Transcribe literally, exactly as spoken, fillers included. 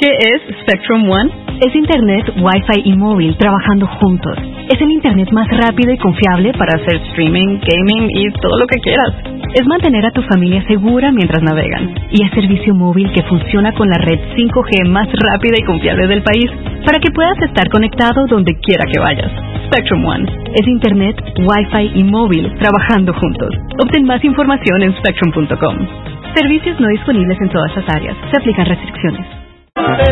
¿Qué es Spectrum One? Es Internet, Wi-Fi y móvil trabajando juntos. Es el Internet más rápido y confiable para hacer streaming, gaming y todo lo que quieras. Es mantener a tu familia segura mientras navegan. Y es servicio móvil que funciona con la red cinco G más rápida y confiable del país para que puedas estar conectado donde quiera que vayas. Spectrum One es Internet, Wi-Fi y móvil trabajando juntos. Obtén más información en spectrum punto com. Servicios no disponibles en todas las áreas. Se aplican restricciones.